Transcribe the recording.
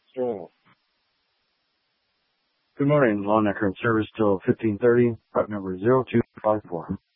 Stroll. Good morning, Law Necker Service till 1530, part number 0254.